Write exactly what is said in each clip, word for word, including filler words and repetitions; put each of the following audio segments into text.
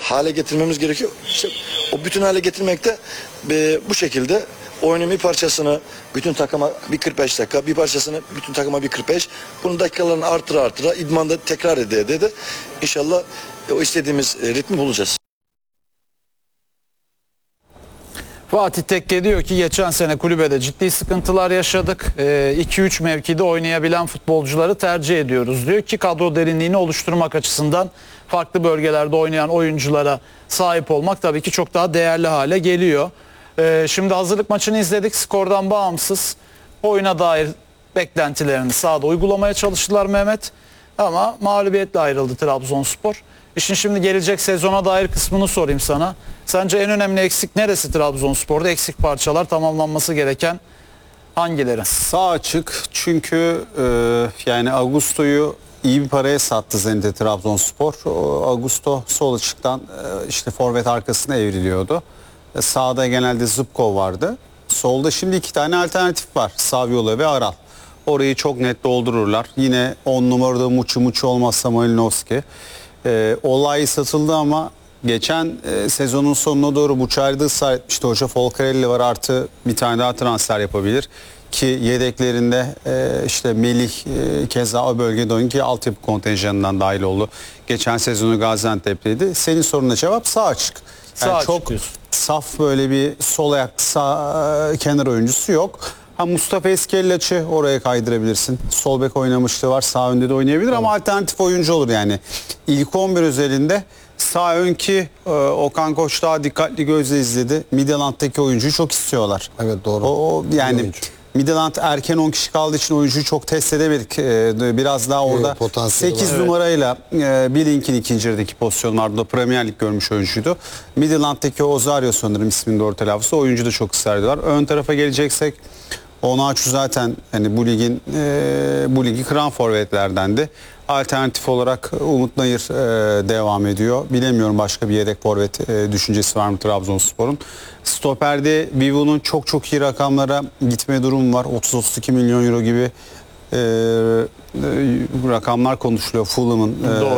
hale getirmemiz gerekiyor. İşte o bütün hale getirmekte e, bu şekilde oyunun bir parçasını bütün takıma bir kırk beş dakika, bir parçasını bütün takıma bir kırk beş. Bunun dakikalarını artıra artıra idmanda tekrar ede ede de inşallah e, o istediğimiz e, ritmi bulacağız. Fatih Tekke diyor ki geçen sene kulübede ciddi sıkıntılar yaşadık. iki üç mevkide oynayabilen futbolcuları tercih ediyoruz diyor ki kadro derinliğini oluşturmak açısından farklı bölgelerde oynayan oyunculara sahip olmak tabii ki çok daha değerli hale geliyor. Ee, şimdi hazırlık maçını izledik. Skordan bağımsız oyuna dair beklentilerini sahada uygulamaya çalıştılar Mehmet. Ama mağlubiyetle ayrıldı Trabzonspor. İşin şimdi gelecek sezona dair kısmını sorayım sana. Sence en önemli eksik neresi Trabzonspor'da? Eksik parçalar, tamamlanması gereken hangileri? Sağ açık çünkü e, yani Augusto'yu iyi bir paraya sattı Zenit Trabzonspor. O Augusto sol açıktan e, işte forvet arkasına evriliyordu. E, sağda genelde Zubkov vardı. Solda şimdi iki tane alternatif var. Saviola ve Aral. Orayı çok net doldururlar. Yine on numarada Muçi Muçi olmazsa Malinovski. E, olay satıldı ama geçen e, sezonun sonuna doğru Buçar'da ısrar etmişti. Hoca Folcarelli var, artı bir tane daha transfer yapabilir. Ki yedeklerinde e, işte Melih e, keza o bölgede oyun ki altyapı kontenjanından dahil oldu. Geçen sezonu Gaziantep'teydi. Senin soruna cevap sağ açık. Yani Sağ çok açık diyorsun. saf böyle bir sol ayak sağ e, kenar oyuncusu yok. Ha, Mustafa Eskellaç'ı oraya kaydırabilirsin. Sol bek oynamışlığı var. Sağ önde de oynayabilir ama alternatif oyuncu olur yani. İlk on bir özelinde sağ ön ki e, Okan Koç daha dikkatli gözle izledi. Midland'daki oyuncuyu çok istiyorlar. Evet, doğru. O, o yani Midland erken on kişi kaldığı için oyuncuyu çok test edemedik. E, biraz daha orada Evet, sekiz var. numarayla e, Bilink'in ikinci yarıdaki pozisyon vardı. O Premier Lig görmüş oyuncuydu. Midland'daki Ozario sanırım isminin doğru telaffuzu. Oyuncu da çok ısrar ediyorlar. Ön tarafa geleceksek Onaçu zaten hani bu ligin e, bu ligi kıran forvetlerdendi. Alternatif olarak Umut Nayır e, devam ediyor. Bilemiyorum başka bir yedek forvet e, düşüncesi var mı Trabzonspor'un. Stoper'de Vivo'nun çok çok iyi rakamlara gitme durumu var. otuz otuz iki milyon euro gibi e, e, rakamlar konuşuluyor Fulham'ın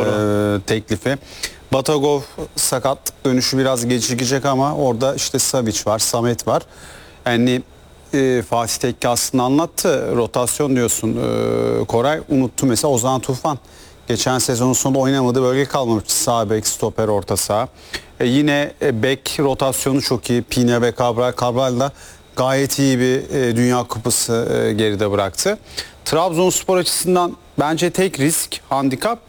e, teklifi. Batagov sakatlık dönüşü biraz gecikecek ama orada işte Savic var, Samet var. Yani E, Fatih Tekke aslında anlattı. Rotasyon diyorsun. E, Koray unuttu mesela Ozan Tufan. Geçen sezonun sonunda oynamadı. Bölge kalmamıştı. Sağ bek, stoper, orta saha. E, yine e, bek rotasyonu çok iyi. Pina ve Cabral. Cabral da gayet iyi bir e, Dünya Kupası e, geride bıraktı. Trabzonspor açısından bence tek risk, handikap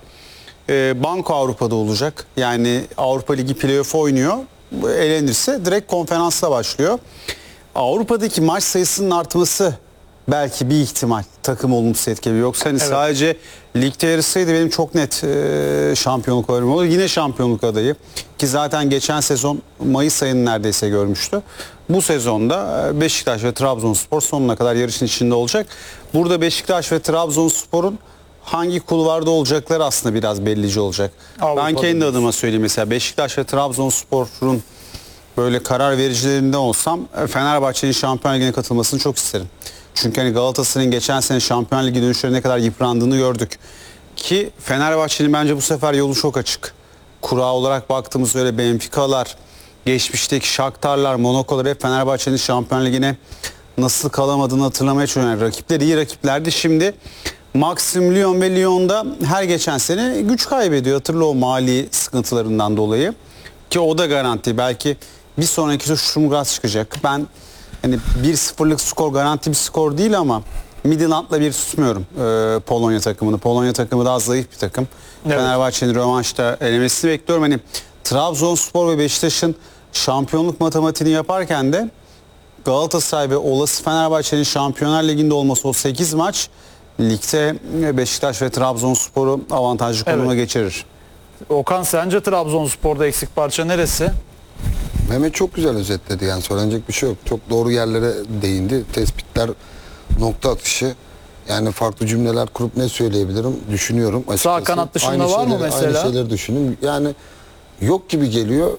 e, Banko Avrupa'da olacak. Yani Avrupa Ligi playoff oynuyor. Elenirse direkt konferansla başlıyor. Avrupa'daki maç sayısının artması belki bir ihtimal takım olumsuz etkili. Yoksa hani evet, sadece ligde yarışsaydı benim çok net e, şampiyonluk adayım olur. Yine şampiyonluk adayı ki zaten geçen sezon Mayıs ayını neredeyse görmüştü. Bu sezonda Beşiktaş ve Trabzonspor sonuna kadar yarışın içinde olacak. Burada Beşiktaş ve Trabzonspor'un hangi kulvarda olacakları aslında biraz bellici olacak. Avrupa'da ben kendi diyorsun. Adıma söyleyeyim mesela Beşiktaş ve Trabzonspor'un böyle karar vericilerinden olsam Fenerbahçe'nin Şampiyon Ligi'ne katılmasını çok isterim. Çünkü hani Galatasaray'ın geçen sene Şampiyon Ligi dönüşlerine ne kadar yıprandığını gördük. Ki Fenerbahçe'nin bence bu sefer yolu çok açık. Kura olarak baktığımız öyle Benfica'lar, geçmişteki Shakhtar'lar, Monaco'lar hep Fenerbahçe'nin Şampiyon Ligi'ne nasıl kalamadığını hatırlamaya çalışıyorum. Yani rakipler iyi rakiplerdi. Şimdi Maxim Lyon ve Lyon'da her geçen sene güç kaybediyor. Hatırla o mali sıkıntılarından dolayı. Ki o da garanti. Belki bir sonraki tur Sturmgras çıkacak. Ben hani bir sıfırlık skor garanti bir skor değil ama Midland'la bir tutmuyorum e, Polonya takımını. Polonya takımı daha zayıf bir takım. Evet. Fenerbahçe'nin rövanşta elemesini bekliyorum. Hani Trabzonspor ve Beşiktaş'ın şampiyonluk matematiğini yaparken de Galatasaray ve olası Fenerbahçe'nin Şampiyonlar Ligi'nde olması o sekiz maç ligde Beşiktaş ve Trabzonspor'u avantajlı konuma evet, geçirir. Okan sence Trabzonspor'da eksik parça neresi? Mehmet çok güzel özetledi yani söylenecek bir şey yok. Çok doğru yerlere değindi. Tespitler, nokta atışı. Yani farklı cümleler kurup ne söyleyebilirim düşünüyorum açıkçası. Sağ kanat dışında aynı var şeyleri, mı mesela? Aynı şeyleri düşünün. Yani yok gibi geliyor.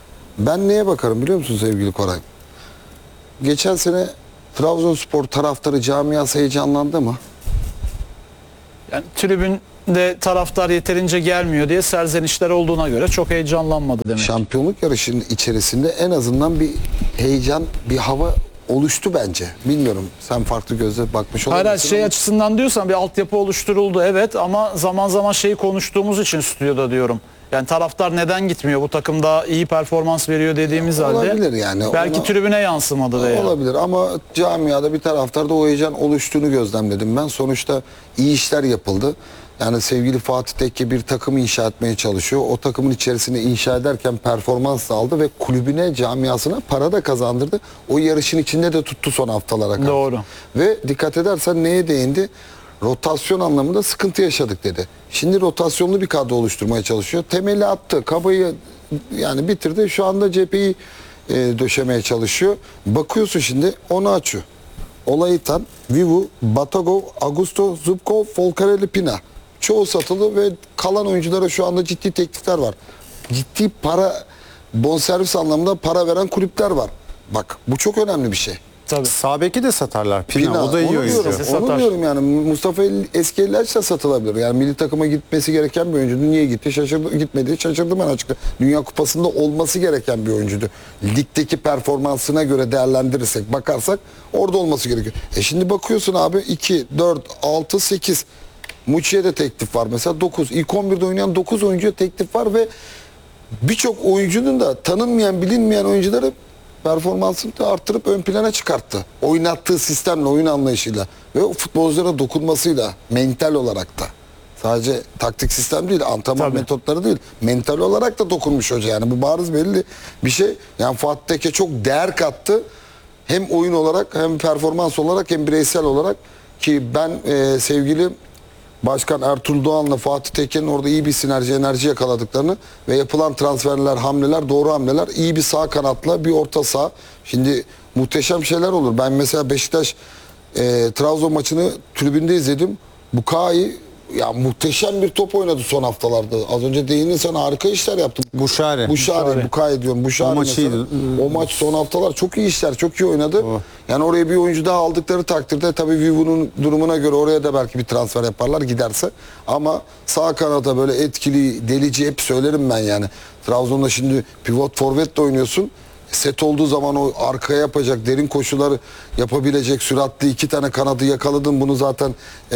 Ben neye bakarım biliyor musun sevgili Koray? Geçen sene Trabzonspor taraftarı camiası heyecanlandı mı? Yani tribün de taraftar yeterince gelmiyor diye serzenişler olduğuna göre çok heyecanlanmadı demek. Şampiyonluk yarışının içerisinde en azından bir heyecan, bir hava oluştu bence. Bilmiyorum, sen farklı gözle bakmış Hayır, olabilirsin şey ama açısından diyorsan bir altyapı oluşturuldu, evet, ama zaman zaman şeyi konuştuğumuz için stüdyoda diyorum. Yani taraftar neden gitmiyor, bu takım daha iyi performans veriyor dediğimiz halde. olabilir yani. Belki Ona- tribüne yansımadı veya. olabilir ama camiada bir taraftarda o heyecan oluştuğunu gözlemledim ben. Sonuçta iyi işler yapıldı. Yani sevgili Fatih Tekke bir takım inşa etmeye çalışıyor. O takımın içerisinde inşa ederken performans da aldı ve kulübüne, camiasına para da kazandırdı. O yarışın içinde de tuttu son haftalara kadar. Doğru. Ve dikkat edersen neye değindi? Rotasyon anlamında sıkıntı yaşadık dedi. Şimdi rotasyonlu bir kadro oluşturmaya çalışıyor. Temeli attı, kabayı yani bitirdi. Şu anda cepheyi e, döşemeye çalışıyor. Bakıyorsun şimdi onu açıyor. Olaitan, Vivu, Batagov, Augusto, Zubkov, Folcarelli, Pina. Çoğu satıldı ve kalan oyunculara şu anda ciddi teklifler var. Ciddi para, bonservis anlamında para veren kulüpler var. Bak bu çok önemli bir şey. Tabii. Sağ beki de satarlar. Pina, Pina, o da iyi onu oyuncu. diyorum, Satar. onu diyorum yani Mustafa El- Eskiyellaç da satılabilir. Yani milli takıma gitmesi gereken bir oyuncuydu. Niye gitti? Şaşırdı, gitmedi. Şaşırdım ben açıkçası. Dünya Kupası'nda olması gereken bir oyuncuydu. Ligdeki performansına göre değerlendirirsek, bakarsak orada olması gerekiyor. E şimdi bakıyorsun abi iki, dört, altı, sekiz. Muçi'ye de teklif var mesela dokuz. İlk on birde oynayan dokuz oyuncuya teklif var ve birçok oyuncunun da tanınmayan, bilinmeyen oyuncuları performansını da arttırıp ön plana çıkarttı. Oynattığı sistemle, oyun anlayışıyla ve o futbolculara dokunmasıyla, mental olarak da. Sadece taktik sistem değil, antrenman Tabii. metotları değil. Mental olarak da dokunmuş hoca yani. Bu bariz belli bir şey. Yani Fatih Tekke çok değer kattı. Hem oyun olarak hem performans olarak hem bireysel olarak ki ben e, sevgili Başkan Ertuğrul Doğan'la Fatih Tekke'nin orada iyi bir sinerji, enerji yakaladıklarını ve yapılan transferler, hamleler, doğru hamleler, iyi bir sağ kanatla bir orta saha. Şimdi muhteşem şeyler olur. Ben mesela Beşiktaş e, Trabzon maçını tribünde izledim. Bukai ya muhteşem bir top oynadı son haftalarda. Az önce değindin, sen harika işler yaptın. Buşari. Buşari, Bukai diyorum. Buşari O maç mesela. iyiydi. O maç son haftalar çok iyi işler, çok iyi oynadı. Yani oraya bir oyuncu daha aldıkları takdirde tabii Vivu'nun durumuna göre oraya da belki bir transfer yaparlar giderse. Ama sağ kanata böyle etkili, delici hep söylerim ben yani. Trabzon'da şimdi pivot forvet de oynuyorsun. Set olduğu zaman o arkaya yapacak, derin koşuları yapabilecek süratli iki tane kanadı yakaladın. Bunu zaten eee,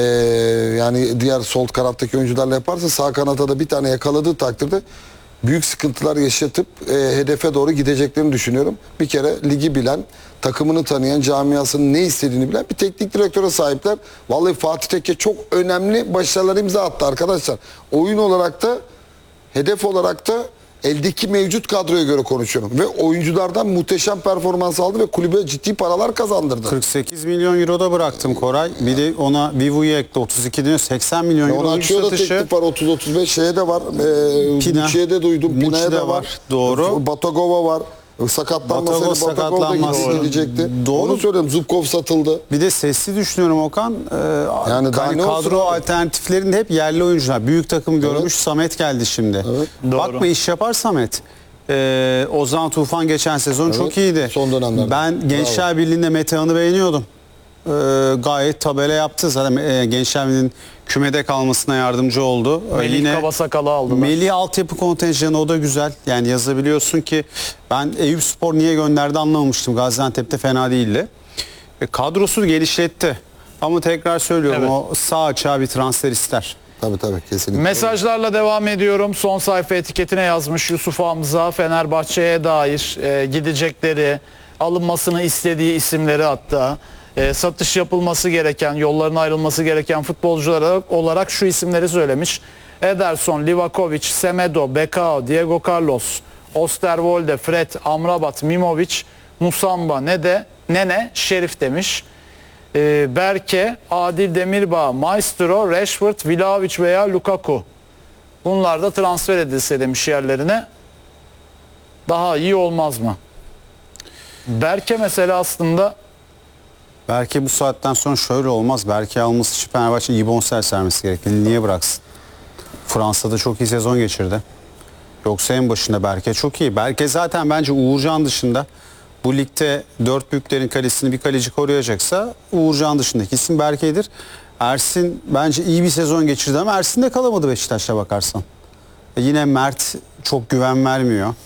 yani diğer sol kanattaki oyuncularla yaparsa sağ kanata da bir tane yakaladığı takdirde büyük sıkıntılar yaşatıp eee, hedefe doğru gideceklerini düşünüyorum. Bir kere ligi bilen, takımını tanıyan, camiasının ne istediğini bilen bir teknik direktöre sahipler. Vallahi Fatih Tekke çok önemli başarılar imza attı arkadaşlar. Oyun olarak da, hedef olarak da eldeki mevcut kadroya göre konuşuyorum. Ve oyunculardan muhteşem performans aldı ve kulübe ciddi paralar kazandırdı. kırk sekiz milyon euroda bıraktım Koray. Bir de ona Vivu'yu ekle otuz iki diyor. seksen milyon Ve euro ona oyuncu açıyor da satışı. teklif var otuz otuz beş şeye de var. E, Pina. Muçi'ye de duydum. Muçi Pina'ya de da var. var, doğru. Batagova var. Sakatlanmasaydı Batagov Batagov da sakatlanmaz. gidecekti. Doğru. Onu söylüyorum. Zubkov satıldı. Bir de sesli düşünüyorum Okan. Ee, Yani daha hani ne olsun kadro abi? alternatiflerinde hep yerli oyuncular. Büyük takım görmüş, Evet. Samet geldi şimdi. Evet. Doğru. Bakma iş yapar Samet. Ee, Ozan Tufan geçen sezon Evet, çok iyiydi. son dönemlerde. Ben Gençler Birliği'nde Metehan'ı beğeniyordum. Ee, gayet tabela yaptı. Zaten e, Gençler Birliği'nin kümede kalmasına yardımcı oldu. Ee, Melih Kabasakal'ı aldılar. Melih altyapı kontenjanı o da güzel. Yani yazabiliyorsun ki ben Eyüpspor niye gönderdi anlamamıştım. Gaziantep'te fena değildi. E, kadrosu genişletti. Ama tekrar söylüyorum Evet. o sağ açığa bir transfer ister. Tabii tabii kesinlikle. Mesajlarla devam ediyorum. Son sayfa etiketine yazmış Yusuf Hamza, Fenerbahçe'ye dair e, gidecekleri, alınmasını istediği isimleri, hatta e, satış yapılması gereken, yolların ayrılması gereken futbolcular olarak şu isimleri söylemiş. Ederson, Livakovic, Semedo, Bekao, Diego Carlos, Osterwolde, Fred, Amrabat, Mimovic, Musamba, Nede, Nene, Şerif demiş. Ee, Berke, Adil Demirbağ, Maestro, Rashford, Vlahovic veya Lukaku. Bunlar da transfer edilse demiş yerlerine. Daha iyi olmaz mı? Berke mesela aslında Belki bu saatten sonra şöyle olmaz. Belki alması için Fenerbahçe iyi bonservis vermesi gerekli. Niye bıraksın? Fransa'da çok iyi sezon geçirdi. Yoksa en başında Berke çok iyi. Berke zaten bence Uğurcan dışında bu ligde dört büyüklerin kalesini bir kaleci koruyacaksa Uğurcan dışındaki isim Berke'dir. Ersin bence iyi bir sezon geçirdi ama Ersin de kalamadı Beşiktaş'a bakarsan. E yine Mert çok güven vermiyor.